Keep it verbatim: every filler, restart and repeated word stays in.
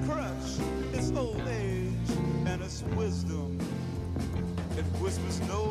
crutch, it's old age, and it's wisdom. It whispers no